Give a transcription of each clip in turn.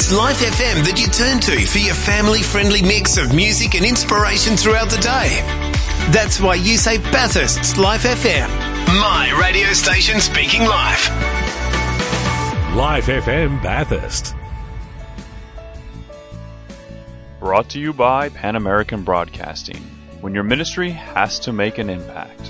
It's Life FM that you turn to for your family-friendly mix of music and inspiration throughout the day. That's why you say Bathurst's Life FM. My radio station speaking life. Life FM Bathurst. Brought to you by Pan American Broadcasting, when your ministry has to make an impact.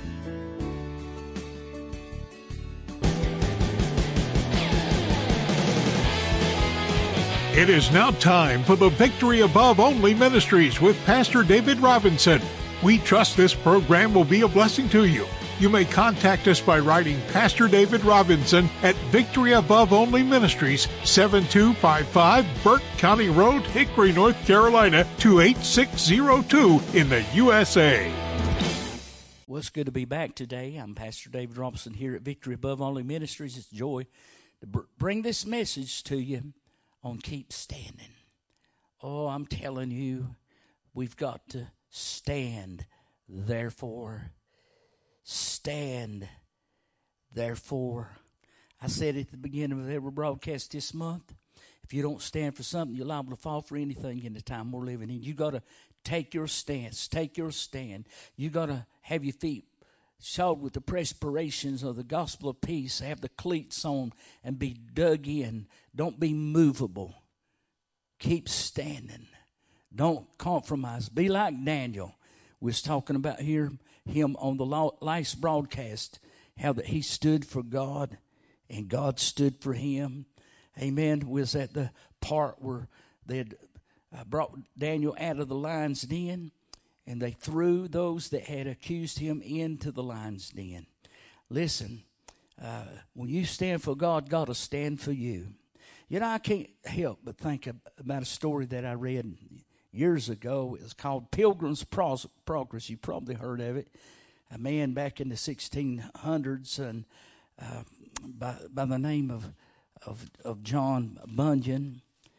It is now time for the Victory Above Only Ministries with Pastor David Robinson. We trust this program will be a blessing to you. You may contact us by writing Pastor David Robinson at Victory Above Only Ministries, 7255 Burke County Road, Hickory, North Carolina, 28602 in the USA. Well, it's good to be back today. I'm Pastor David Robinson here at Victory Above Only Ministries. It's a joy to bring this message to you on Keep Standing. Oh, I'm telling you, we've got to stand, therefore. Stand, therefore. I said at the beginning of every broadcast this month, if you don't stand for something, you're liable to fall for anything in the time we're living in. You got to take your stance, take your stand. You got to have your feet shod with the perspirations of the gospel of peace, have the cleats on, and be dug in. Don't be movable. Keep standing. Don't compromise. Be like Daniel. We was talking about him on the last broadcast, how that he stood for God and God stood for him. Amen. Was at the part where they had brought Daniel out of the lion's den, and they threw those that had accused him into the lion's den. Listen, when you stand for God, God will stand for you. You know, I can't help but think about a story that I read years ago. It was called Pilgrim's Progress. You probably heard of it. A man back in the 1600s, and by the name of John Bunyan.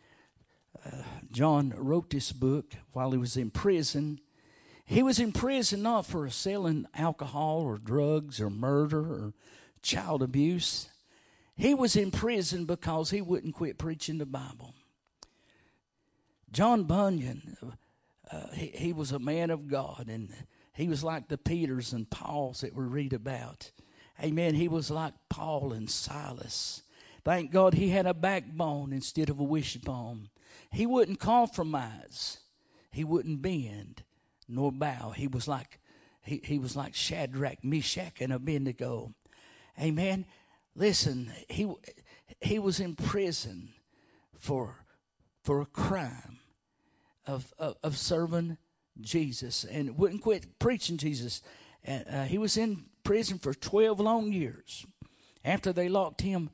John wrote this book while he was in prison. He was in prison not for selling alcohol or drugs or murder or child abuse. He was in prison because he wouldn't quit preaching the Bible. John Bunyan, he was a man of God, and he was like the Peters and Pauls that we read about. Amen. He was like Paul and Silas. Thank God he had a backbone instead of a wishbone. He wouldn't compromise. He wouldn't bend nor bow. He was like Shadrach, Meshach, and Abednego. Amen. Listen, he was in prison for a crime of serving Jesus, and wouldn't quit preaching Jesus. And he was in prison for 12 long years. After they locked him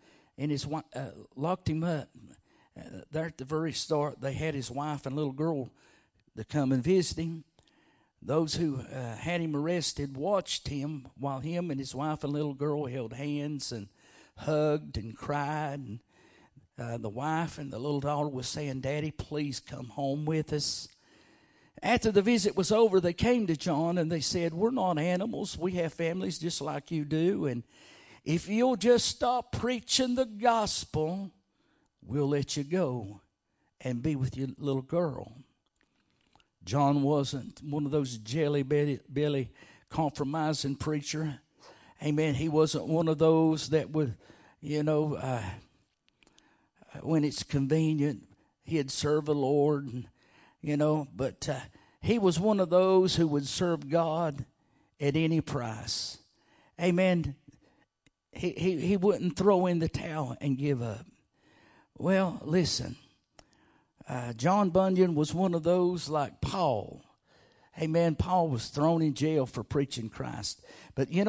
up, there at the very start, they had his wife and little girl to come and visit him. Those who had him arrested watched him while him and his wife and little girl held hands and hugged and cried. And the wife and the little daughter was saying, "Daddy, please come home with us." After the visit was over, they came to John and they said, "We're not animals. We have families just like you do. And if you'll just stop preaching the gospel, we'll let you go and be with your little girl." John wasn't one of those jelly-belly compromising preacher. Amen. He wasn't one of those that would, when it's convenient, he'd serve the Lord, but he was one of those who would serve God at any price. Amen. He wouldn't throw in the towel and give up. Well, listen. John Bunyan was one of those like Paul. Amen. Paul was thrown in jail for preaching Christ. But